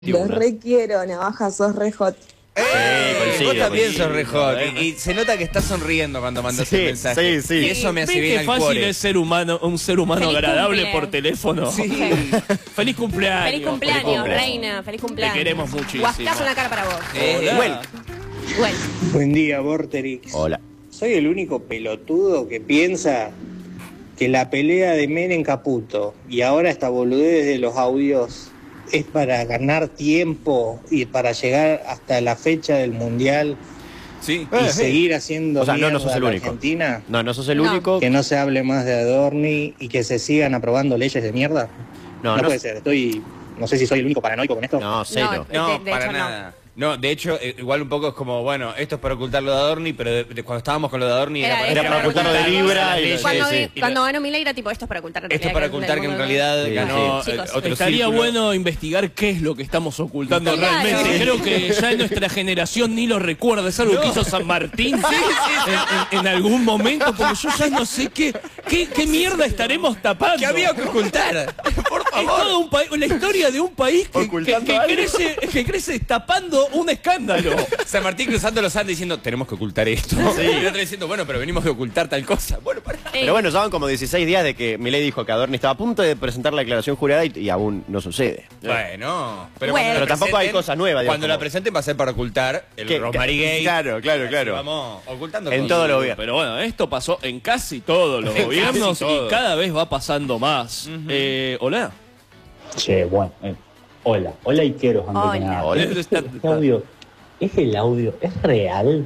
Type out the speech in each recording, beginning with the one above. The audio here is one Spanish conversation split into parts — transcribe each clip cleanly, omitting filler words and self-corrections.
Los requiero, Navaja, sos re hot. Vos también sos re hot. Y se nota que estás sonriendo cuando mandas el mensaje. Sí. Y eso me hace bien al fácil cuore. es ser humano, un ser humano Feliz agradable cumple. por teléfono. Sí. Feliz cumpleaños. Feliz cumpleaños, reina. Feliz cumpleaños. Te queremos muchísimo. Guascazo en la cara para vos. Hola. Bueno, Buen día, Vorterix. Hola. Soy el único pelotudo que piensa que la pelea de Menem Caputo y ahora esta boludez de los audios es para ganar tiempo y para llegar hasta la fecha del Mundial Sí. y seguir haciendo O sea, no mierda sos el a la único. Argentina. No sos el No. único. Que no se hable más de Adorni y que se sigan aprobando leyes de mierda. No, No puede ser. No sé si soy el único paranoico con esto. No, cero. No, de para hecho, nada. No, de hecho, igual un poco es como, bueno, esto es para ocultar lo de Adorni, pero cuando estábamos con lo de Adorni Era para ocultarlo de Libra las y leyes. cuando ganó Milei era tipo, esto es para ocultar. Esto es para ocultar que en realidad Sí, ganó sí. Chicos, otro Estaría círculo. bueno investigar qué es lo que estamos ocultando Claro. realmente. Sí. Creo que ya en nuestra generación ni lo recuerda. Es algo que hizo San Martín en algún momento, porque yo ya no sé qué mierda estaremos tapando. ¿Qué había que ocultar? Por Es favor. todo un país, la historia de un país Ocultando algo. que crece tapando un escándalo. San Martín cruzando los Andes diciendo, tenemos que ocultar esto. Y el otro diciendo, bueno, pero venimos de ocultar tal cosa. Bueno, para. Pero bueno, ya van como 16 días de que Milei dijo que Adorni estaba a punto de presentar la declaración jurada y aún no sucede. Bueno, Bueno. cuando la Pero tampoco hay presenten- cosa nueva, digamos, Cuando la como- presenten va a ser para ocultar el Que- Rosmary Gate. Claro. Vamos ocultando En cosas. todo lo gobierno. Pero bueno, esto pasó en casi todos los En gobiernos casi todos. y cada vez va pasando más. Hola. Che, bueno, hola Iqueros, antes Hola. que nada. Hola. Este audio, el audio es real?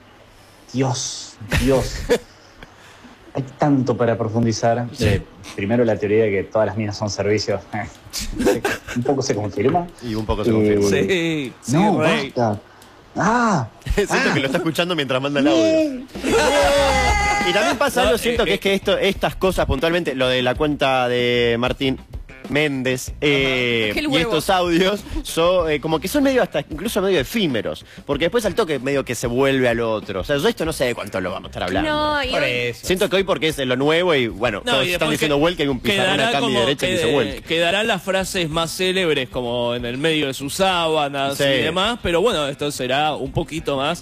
Dios. Hay tanto para profundizar. Primero la teoría de que todas las minas son servicios. Un poco se confirma. Y un poco se confirma. Sí, No, Rey. basta. Siento que lo está escuchando mientras manda el audio. Y también pasa algo, siento que es que estas cosas puntualmente, lo de la cuenta de Martín Méndez Qué y huevo. estos audios son como que son medio hasta incluso medio efímeros, porque después al toque medio que se vuelve al otro. O sea, yo esto no sé de cuánto lo vamos a estar hablando. no, y Por hoy- eso. Siento que hoy porque es lo nuevo y bueno, No, todos y están después diciendo vuelca y un pizarrón acá a mi derecha que se vuelca. Quedarán las frases más célebres como en el medio de sus sábanas Sí. y demás, pero bueno, esto será un poquito más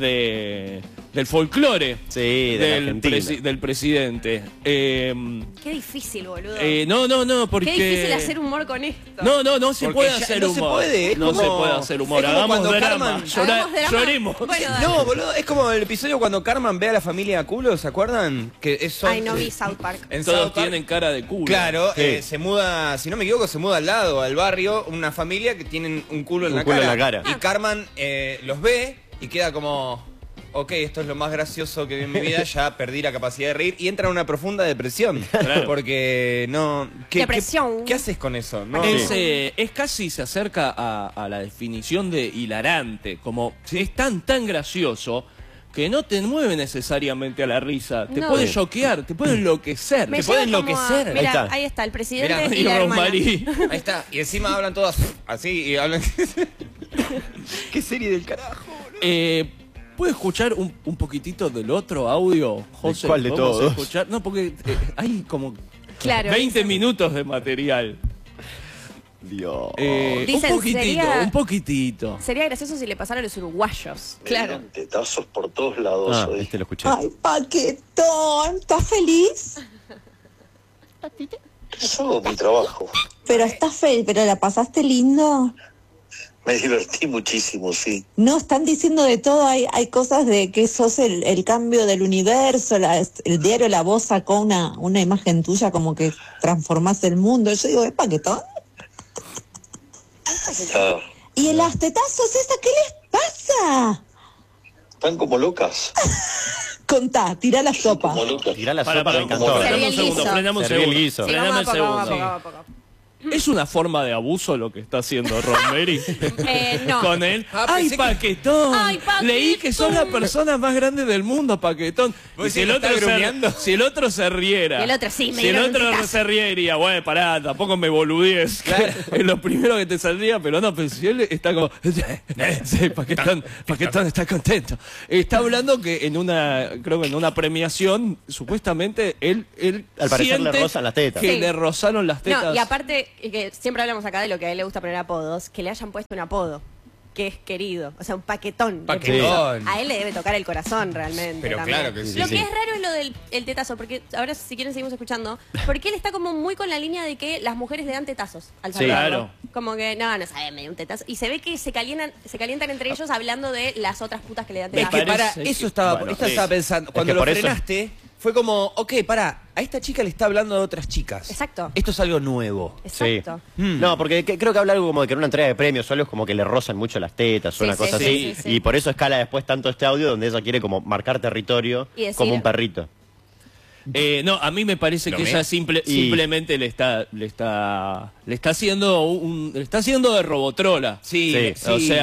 del folclore Sí, de la Argentina. del presidente. Qué difícil, boludo. No, porque... Qué difícil hacer humor con esto. No se Porque puede ya hacer no se humor. puede, es no como- se puede hacer humor. es como Hagamos cuando drama. Carmen- Hagamos drama. Lloremos. Bueno, No, boludo, es como el episodio cuando Carmen ve a la familia Culo, ¿se acuerdan? Que eso. Ay, no vi South Park. En Todos South Park, tienen cara de culo. Claro, Sí. se muda, si no me equivoco, se muda al lado, al barrio, una familia que tienen un culo en Un la culo cara. en la cara. Y Carmen los ve y queda como, ok, esto es lo más gracioso que vi en mi vida, ya perdí la capacidad de reír y entra en una profunda depresión. Porque no... Depresión. ¿Qué haces con eso? No, Es casi se acerca a la definición de hilarante, como es tan gracioso que no te mueve necesariamente a la risa, te No. puede choquear, te puede enloquecer, Me te puede lleva como enloquecer. Mira, Ahí está. ahí está, el presidente Mirá, y la hermana. Rosmarie. Ahí está. Y encima hablan todas así y hablan... ¿Qué serie del carajo? ¿Puedo escuchar un poquitito del otro audio, José? cuál de ¿Podemos todos? escuchar? No, porque hay como Claro, 20 dicen- minutos de material. Dios. Dicen, un poquitito, sería- un poquitito. Sería gracioso si le pasara a los uruguayos. Claro. Tetazos por todos lados Ah, hoy. este lo escuché. Ay, Paquetón, ¿estás feliz? Yo hago mi trabajo. Pero estás feliz, pero la pasaste lindo. Me divertí muchísimo, sí. No, están diciendo de todo, hay cosas de que sos el cambio del universo, el diario La Voz sacó una imagen tuya como que transformás el mundo. Yo digo, ¿es Paquetón? Ah, ¿Y en las tetazos esa qué les pasa? están como locas. Contá, tirá la sopa. Como locas. Tirá la Para, sopa, me encantó. Serví frename un el segundo, guiso. frename un Serví el segundo. guiso. Sí, Frename vamos a el poco, segundo. vamos a poco, vamos a poco. ¿Es una forma de abuso lo que está haciendo Rosemary? No. Con él. Ah, ¡Ay, pensé que- Paquetón! ¡Ay, Paquetón! Leí que sos la persona más grande del mundo, Paquetón. ¿Vos Y si decís el, que otro está gruñendo? si el otro se riera. Y el otro sí, me Si el dieron un otro tetazo. se riera, diría, bueno, pará, tampoco me boludees. Claro. Es lo primero que te saldría, pero no, pero si él está como. Sí, Paquetón está contento. Está hablando que creo que en una premiación, supuestamente, él Al parecer le siente rozan las tetas. que Sí. le rozaron las tetas. No, y aparte que siempre hablamos acá de lo que a él le gusta poner apodos, que le hayan puesto un apodo, que es querido, o sea, un paquetón. Paquetón. A él le debe tocar el corazón realmente. Pero también. claro que sí. Lo que es raro es lo del el tetazo, porque ahora si quieren seguimos escuchando, porque él está como muy con la línea de que las mujeres le dan tetazos al Sí, saludarlo. claro. Como que, no sabe, me dio un tetazo. Y se ve que se calientan entre ellos hablando de las otras putas que le dan Es tetazos. que para parece eso que- estaba, bueno, esto sí. estaba pensando. Es Cuando que lo por eso- frenaste, fue como, ok, pará, a esta chica le está hablando de otras chicas. Exacto. Esto es algo nuevo. Exacto. Sí. No, porque creo que habla algo como de que en una entrega de premios o algo es como que le rozan mucho las tetas o Sí, una sí, cosa sí, así. sí, sí. Y por eso escala después tanto este audio donde ella quiere como marcar territorio Y decir- como un perrito. No, a mí me parece Lo que mío. ella simplemente le está haciendo de robotrola. Sí, Sí. sí. O sea,